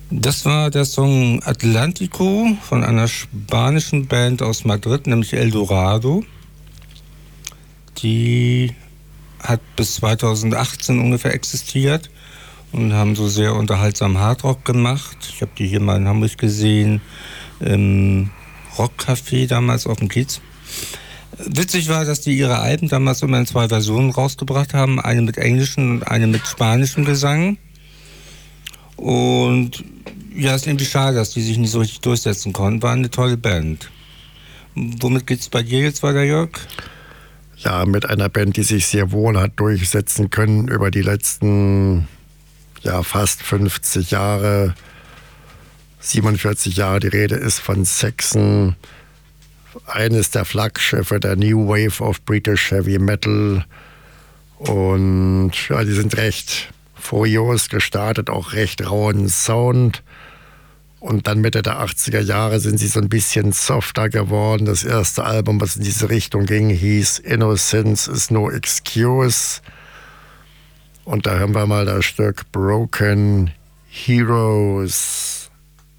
Das war der Song Atlántico von einer spanischen Band aus Madrid, nämlich El Dorado. Die hat bis 2018 ungefähr existiert und haben so sehr unterhaltsamen Hardrock gemacht. Ich habe die hier mal in Hamburg gesehen, im Rockcafé damals auf dem Kiez. Witzig war, dass die ihre Alben damals immer in 2 Versionen rausgebracht haben, eine mit englischem und eine mit spanischem Gesang. Und ja, ist irgendwie schade, dass die sich nicht so richtig durchsetzen konnten. War eine tolle Band. Womit geht's bei dir jetzt weiter, Jörg? Ja, mit einer Band, die sich sehr wohl hat durchsetzen können über die letzten fast 50 Jahre, 47 Jahre. Die Rede ist von Saxon, eines der Flaggschiffe der New Wave of British Heavy Metal. Und ja, die sind recht furios gestartet, auch recht rauen Sound. Und dann Mitte der 80er Jahre sind sie so ein bisschen softer geworden. Das erste Album, was in diese Richtung ging, hieß Innocence is no excuse. Und da hören wir mal das Stück Broken Heroes.